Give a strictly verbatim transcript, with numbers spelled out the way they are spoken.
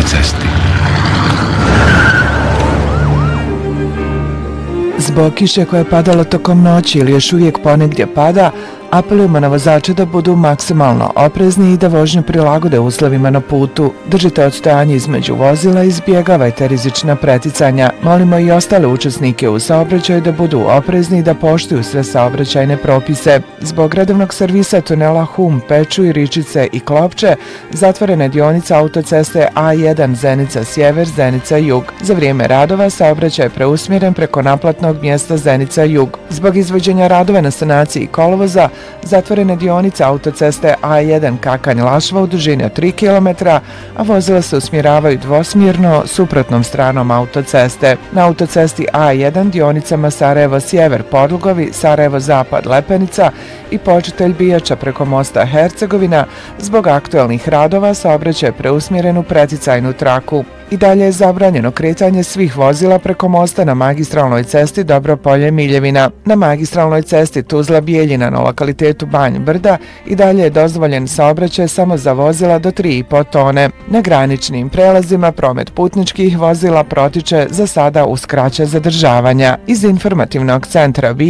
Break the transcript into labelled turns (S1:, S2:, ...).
S1: cesti.
S2: Zbog kiše koja je padala tokom noći ili još uvijek ponegdje pada, apelujemo na vozače da budu maksimalno oprezni i da vožnju prilagode uslovima na putu. Držite odstojanje između vozila i izbjegavajte rizična preticanja. Molimo i ostale učesnike u saobraćaju da budu oprezni i da poštuju sve saobraćajne propise. Zbog redovnog servisa tunela Hum, Pečuj, Ričice i Klopče zatvorena je dionica autoceste A jedan Zenica Sjever, Zenica Jug. Za vrijeme radova saobraćaj je preusmjeren preko naplatnog mjesta Zenica Jug. Zbog izvođenja radova na sanaciji kolovoza zatvorene dionice autoceste A jedan Kakanj-Lašva u dužini od tri kilometra, a vozila se usmjeravaju dvosmjerno suprotnom stranom autoceste. Na autocesti A jedan dionicama Sarajevo-Sjever Podlugovi, Sarajevo-Zapad Lepenica i Počitelj Bijača preko mosta Hercegovina zbog aktualnih radova saobraćaj je preusmjeren u preticajnu traku. I dalje je zabranjeno kretanje svih vozila preko mosta na magistralnoj cesti Dobropolje-Miljevina. Na magistralnoj cesti Tuzla-Bijeljina na lokalitetu Banj Brda i dalje je dozvoljen saobraćaj samo za vozila do tri i po tone. Na graničnim prelazima promet putničkih vozila protiče za sada uz kraće zadržavanja. Iz informativnog centra